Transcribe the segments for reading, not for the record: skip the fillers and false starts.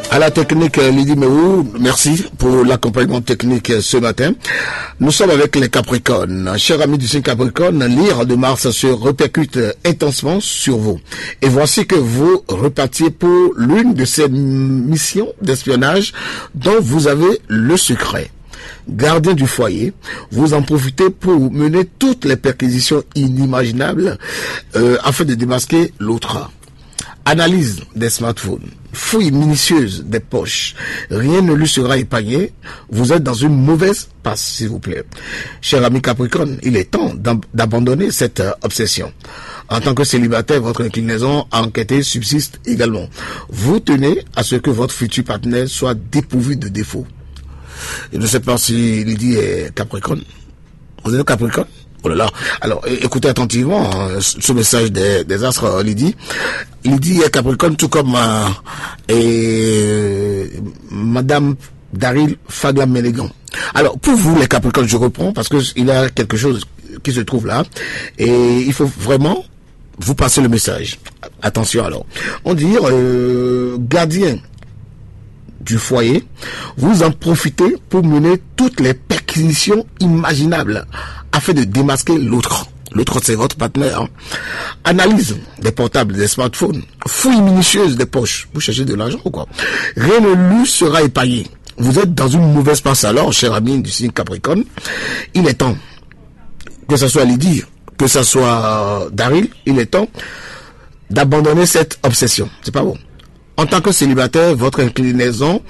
À la technique, Lydie Meou, merci pour l'accompagnement technique ce matin. Nous sommes avec les Capricornes. Chers amis du signe Capricorne, l'ire de Mars se répercute intensement sur vous. Et voici que vous repartiez pour l'une de ces missions d'espionnage dont vous avez le secret. Gardien du foyer, vous en profitez pour mener toutes les perquisitions inimaginables afin de démasquer l'autre. Analyse des smartphones, fouille minutieuse des poches, rien ne lui sera épargné. Vous êtes dans une mauvaise passe, s'il vous plaît. Cher ami Capricorne, il est temps d'abandonner cette obsession. En tant que célibataire, votre inclinaison à enquêter subsiste également. Vous tenez à ce que votre futur partenaire soit dépourvu de défauts. Je ne sais pas si Lydie est Capricorne. Vous êtes Capricorne? Oh là là. Alors, écoutez attentivement ce message des astres, Lydie. Lydie est Capricorne, tout comme Madame Daryl Faglam-Mélégan. Alors, pour vous, les Capricornes, je reprends, parce que il y a quelque chose qui se trouve là, et il faut vraiment vous passer le message. Attention alors. On dit, gardien du foyer, vous en profitez pour mener toutes les perquisitions imaginables afin de démasquer l'autre. L'autre, c'est votre partenaire. Analyse des portables, des smartphones, fouille minutieuse des poches. Vous cherchez de l'argent ou quoi? Rien ne lui sera épargné. Vous êtes dans une mauvaise passe alors, cher ami du signe Capricorne. Il est temps, que ce soit Lydie, que ce soit Daryl, il est temps d'abandonner cette obsession. C'est pas bon. En tant que célibataire, votre inclination,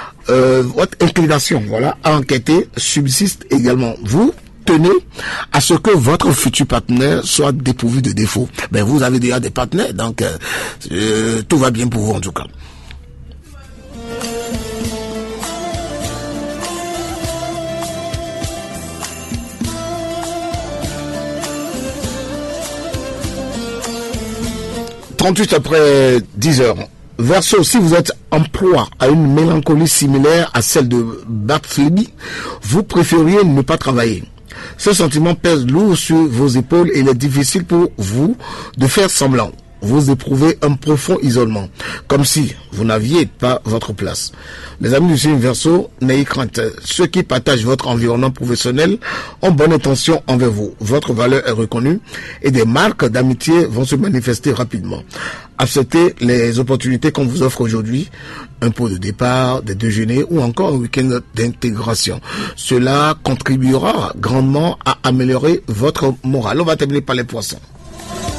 voilà, à enquêter subsiste également. Vous tenez à ce que votre futur partenaire soit dépourvu de défauts. Ben, vous avez déjà des partenaires, donc tout va bien pour vous en tout cas. « 38 après 10 heures. Verseau, si vous êtes en proie à une mélancolie similaire à celle de Bartleby, vous préfériez ne pas travailler. Ce sentiment pèse lourd sur vos épaules et il est difficile pour vous de faire semblant. Vous éprouvez un profond isolement, comme si vous n'aviez pas votre place. Les amis du signe Verseau, n'ayez crainte. Ceux qui partagent votre environnement professionnel ont bonne intention envers vous. Votre valeur est reconnue et des marques d'amitié vont se manifester rapidement. Acceptez les opportunités qu'on vous offre aujourd'hui, un pot de départ, des déjeuners ou encore un week-end d'intégration. Cela contribuera grandement à améliorer votre morale. On va terminer par les poissons.